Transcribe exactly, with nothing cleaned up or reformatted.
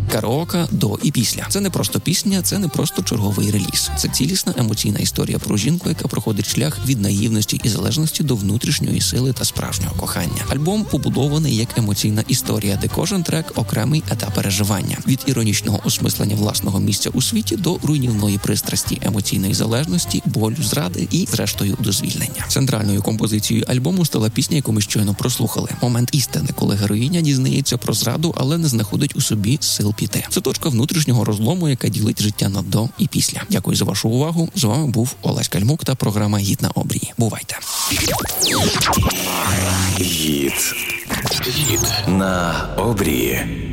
Караоке до і після. Це не просто пісня, це не просто черговий реліз. Це цілісна емоційна історія про жінку, яка проходить шлях від наївності і залежності до внутрішньої сили та справжнього кохання. Альбом побудований як емоційна історія, де кожен трек – окремий етап переживання. Від іронічного осмислення власного місця у світі до руйнівної пристрасті, емоційної залежності, болю, зради і, зрештою, до звільнення. Центральною композицією альбому стала пісня, яку ми щойно прослухали. Момент істини, коли героїня дізнається про зраду, але не знаходить у собі сил піти. Це точка внутрішнього розлому, яка ділить життя на до і після. Дякую за вашу увагу. З вами був Олесь Кальмук та програма «Гіт на обрії». Бувайте! Гіт. Гіт на обрії.